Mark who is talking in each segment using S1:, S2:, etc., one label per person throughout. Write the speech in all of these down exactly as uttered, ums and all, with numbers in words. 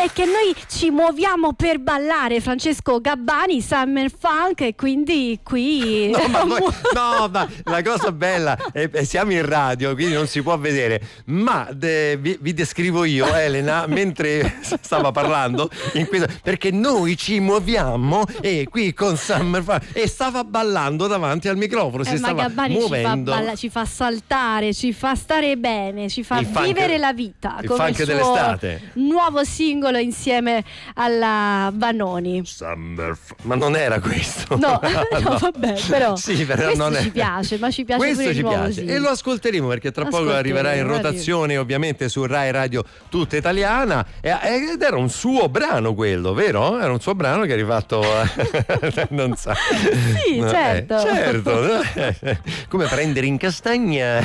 S1: è che noi ci muoviamo per ballare, Francesco Gabbani, Summer Funk, e quindi qui
S2: no, ma poi, no, ma la cosa bella è, è siamo in radio, quindi non si può vedere, ma de, vi, vi descrivo io, Elena, mentre stava parlando in questo, perché noi ci muoviamo e qui con Summer Funk, e stava ballando davanti al microfono, si
S1: eh,
S2: stava
S1: ma Gabbani
S2: muovendo.
S1: Ci fa, balla, ci fa saltare, ci fa stare bene, ci fa
S2: il
S1: vivere
S2: funk,
S1: la vita,
S2: il
S1: come
S2: funk
S1: il suo
S2: dell'estate,
S1: nuovo singolo insieme alla Vanoni.
S2: Summer Funk. Ma non era questo.
S1: No, no, no, vabbè, però
S2: sì, però
S1: questo
S2: non è...
S1: ci piace, ma ci piace
S2: questo
S1: pure
S2: ci
S1: il nuovo
S2: piace
S1: singolo.
S2: e lo ascolteremo perché tra poco arriverà in rotazione ovviamente su Rai Radio Tutta Italiana, ed era un suo brano quello, vero? Era un suo brano che hai rifatto non sa.
S1: Sì,
S2: no,
S1: certo.
S2: Eh, certo. Come prendere in castagna.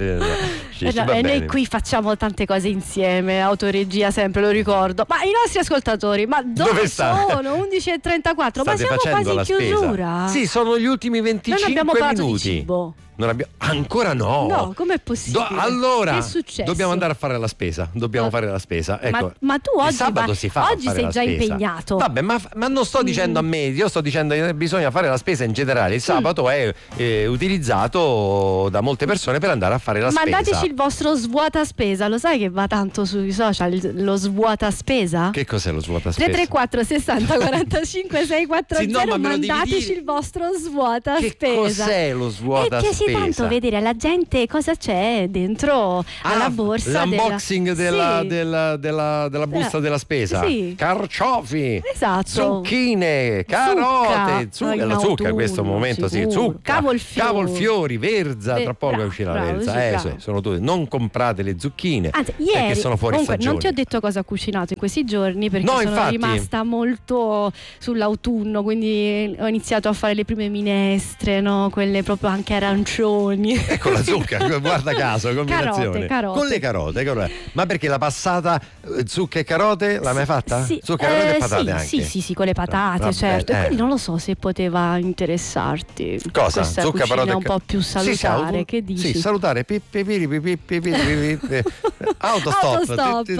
S2: Ci,
S1: eh
S2: ci
S1: no, e
S2: bene.
S1: noi qui facciamo tante cose insieme, autoregia sempre, lo ricordo. Ma i nostri ascoltatori, ma dove,
S2: Dove sta?
S1: sono? undici e trentaquattro, ma
S2: State
S1: siamo
S2: facendo
S1: quasi
S2: la
S1: in chiusura.
S2: spesa. Sì, sono gli ultimi venticinque
S1: non abbiamo parlato
S2: minuti.
S1: di cibo.
S2: Non abbiamo... Ancora no.
S1: No, com'è possibile?
S2: Do... Allora,
S1: che è successo?
S2: dobbiamo andare a fare la spesa. Dobbiamo
S1: Ma...
S2: fare la spesa. Ecco.
S1: Ma, ma tu oggi,
S2: il sabato
S1: va...
S2: si fa
S1: oggi
S2: fare
S1: sei
S2: la
S1: già
S2: spesa.
S1: impegnato.
S2: Vabbè, ma, ma non sto dicendo
S1: mm.
S2: a me, io sto dicendo che bisogna fare la spesa in generale. Il sabato mm. è eh, utilizzato da molte persone per andare a fare la
S1: Mandateci
S2: spesa.
S1: il vostro svuota spesa. Lo sai che va tanto sui social lo svuota spesa?
S2: Che cos'è lo svuota spesa?
S1: tre tre quattro sessanta quarantacinque seicentosquaranta
S2: sì, no,
S1: mandateci il vostro svuota
S2: che
S1: spesa.
S2: Cos'è lo svuota
S1: e piace
S2: spesa?
S1: tanto vedere alla gente cosa c'è dentro
S2: ah,
S1: alla borsa.
S2: L'unboxing della,
S1: sì.
S2: della, della, della busta
S1: Della...
S2: della spesa.
S1: Sì.
S2: Carciofi,
S1: esatto.
S2: zucchine, carote, zucca,
S1: zucca,
S2: la zucca in questo momento
S1: sicuro.
S2: sì, zucca,
S1: cavolfiori,
S2: cavolfiori, verza,
S1: Ve-
S2: tra poco
S1: bravo,
S2: uscirà
S1: bravo,
S2: la verza.
S1: sì,
S2: Eh,
S1: bravo.
S2: sì, sono tutte. Non comprate le zucchine.
S1: Anzi,
S2: perché
S1: ieri
S2: sono fuori
S1: comunque
S2: stagione.
S1: non ti ho detto cosa ho cucinato in questi giorni perché
S2: No,
S1: sono
S2: infatti.
S1: rimasta molto sull'autunno, quindi ho iniziato a fare le prime minestre, no? Quelle proprio anche arancioni.
S2: Ecco la zucca, guarda caso, combinazione.
S1: Carote, carote.
S2: Con le carote, carote. Ma perché la passata eh, zucca e carote l'hai mai fatta?
S1: Sì,
S2: Zucca, carote
S1: eh,
S2: e patate
S1: sì,
S2: anche.
S1: sì, sì, sì, con le patate,
S2: Vabbè,
S1: certo.
S2: eh.
S1: E quindi non lo so se poteva interessarti.
S2: Cosa?
S1: Questa
S2: Zucca,
S1: cucina
S2: patate,
S1: un po' più salutare,
S2: sì, sì, auto...
S1: che dici?
S2: Sì, salutare. Pippi, piri, pippi, pippi, pippi, pippi. Autostop.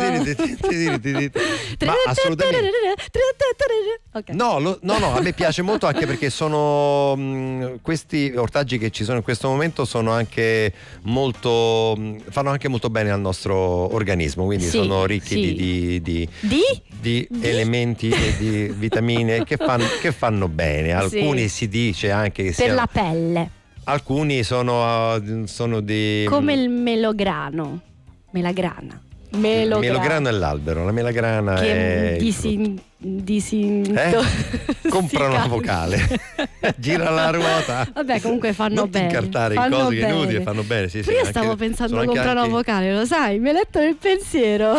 S1: Autostop.
S2: Ma assolutamente.
S1: Okay.
S2: No, lo, no, no, a me piace molto anche perché sono mh, questi ortaggi che ci sono in questo momento sono anche molto mh, fanno anche molto bene al nostro organismo, quindi
S1: sì,
S2: sono ricchi
S1: sì.
S2: di, di, di,
S1: di?
S2: di,
S1: di
S2: elementi e di vitamine che fanno, che fanno bene. Alcuni
S1: sì.
S2: si dice anche che
S1: per
S2: siano,
S1: la pelle.
S2: alcuni sono, sono di
S1: come il melograno, melagrana. Melograno.
S2: Il melograno è l'albero, la melagrana
S1: che
S2: è
S1: disin, disin,
S2: eh? Compra una
S1: si
S2: vocale. Gira la ruota.
S1: Vabbè, comunque fanno
S2: non
S1: bene.
S2: Non ti incartare in
S1: fanno
S2: cose
S1: bene.
S2: inutili, fanno bene. Sì, sì,
S1: io
S2: anche,
S1: stavo pensando a
S2: comprare
S1: comprare
S2: anche...
S1: una vocale, lo sai? Mi hai letto nel pensiero.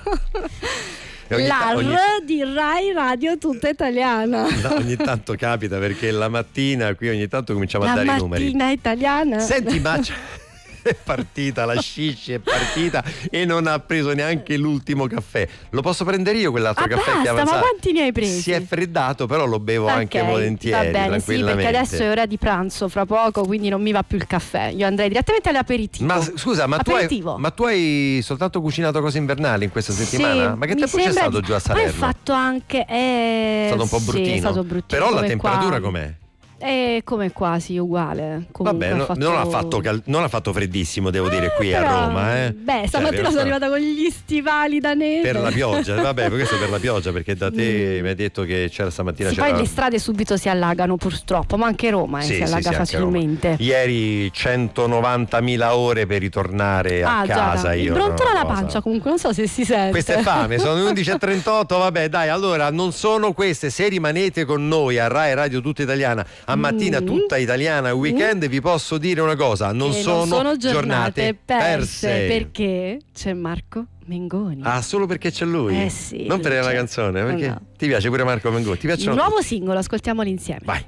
S1: L'A R
S2: ogni...
S1: di Rai Radio Tutta Italiana.
S2: No, ogni tanto capita perché la mattina qui ogni tanto cominciamo
S1: la
S2: a dare i numeri.
S1: La mattina italiana.
S2: Senti, ma è partita la scisci, è partita e non ha preso neanche l'ultimo caffè. Lo posso prendere io quell'altro
S1: ah,
S2: caffè
S1: basta,
S2: che avanza?
S1: Ma quanti ne hai presi?
S2: Si è freddato, però lo bevo
S1: okay,
S2: anche volentieri.
S1: Va bene, sì, perché adesso è ora di pranzo fra poco, quindi non mi va più il caffè. Io andrei direttamente all'aperitivo.
S2: Ma scusa, ma tu, hai, ma tu hai soltanto cucinato cose invernali in questa settimana?
S1: Sì,
S2: ma che tempo
S1: sembra...
S2: c'è stato giù a Salerno?
S1: Poi ho fatto anche eh,
S2: è stato un po' bruttino.
S1: Sì, è stato bruttino.
S2: Però la
S1: come
S2: temperatura
S1: qua.
S2: com'è?
S1: E come quasi uguale. Comunque
S2: Vabbè, no,
S1: fatto...
S2: non, ha fatto cal- non ha fatto freddissimo, devo dire, qui
S1: però,
S2: a Roma. Eh.
S1: Beh,
S2: cioè,
S1: stamattina sono arrivata con gli stivali da neve.
S2: Per la pioggia, vabbè, questo è per la pioggia, perché da te
S1: mm.
S2: mi hai detto che c'era stamattina.
S1: Sì,
S2: c'era...
S1: poi le strade subito si allagano purtroppo, ma anche Roma eh,
S2: sì,
S1: si
S2: sì,
S1: allaga
S2: sì,
S1: facilmente.
S2: Ieri centonovantamila ore per ritornare a
S1: ah,
S2: casa. Io
S1: brontola
S2: no,
S1: la
S2: cosa.
S1: pancia, comunque non so se si sente.
S2: Questa è fame, sono le undici e trentotto, vabbè dai, allora non sono queste, se rimanete con noi a Rai Radio Tutta Italiana, a mattina
S1: mm.
S2: tutta italiana, weekend, mm. vi posso dire una cosa, non, sono,
S1: non sono
S2: giornate,
S1: giornate perse,
S2: perse.
S1: Perché c'è Marco Mengoni.
S2: Ah, solo perché c'è lui?
S1: Eh sì.
S2: Non per la canzone, perché
S1: no.
S2: ti piace pure Marco Mengoni? Ti piacciono
S1: nuovo
S2: tutti?
S1: singolo, ascoltiamolo insieme.
S2: Vai.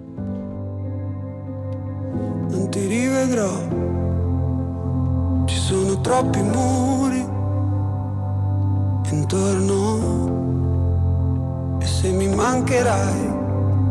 S3: Non ti rivedrò, ci sono troppi muri intorno e se mi mancherai